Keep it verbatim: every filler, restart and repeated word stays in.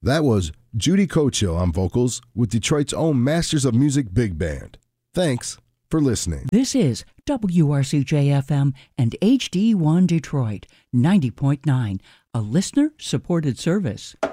That was Judy Cochill on vocals with Detroit's own Masters of Music Big Band. Thanks for listening. This is W R C J F M and H D one Detroit, ninety point nine, a listener-supported service.